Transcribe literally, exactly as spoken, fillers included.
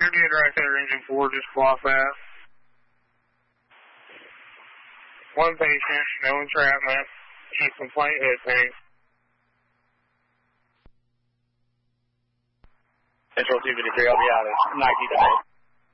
You're good right there, engine four, just clock that. One patient, no entrapment, chief complaint head tank. Central two fifty-three, I'll be out of ninety today.